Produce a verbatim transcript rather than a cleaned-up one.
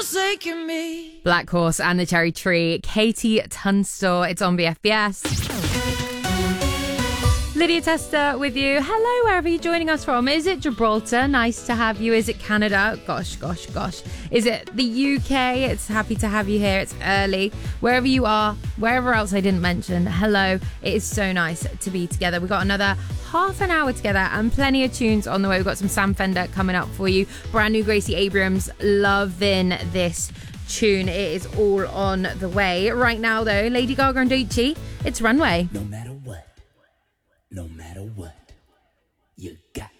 forsaken me. Black Horse and the Cherry Tree, Katie Tunstall. It's on B F B S. Lydia Tester with you. Hello, wherever you're joining us from. Is it Gibraltar? Nice to have you. Is it Canada? Gosh, gosh, gosh. Is it the U K? It's happy to have you here. It's early. Wherever you are, wherever else I didn't mention, hello. It is so nice to be together. We've got another half an hour together and plenty of tunes on the way. We've got some Sam Fender coming up for you. Brand new Gracie Abrams. Loving this tune. It is all on the way. Right now, though, Lady Gaga and Doechii. It's Runway. No matter what. No matter what, you got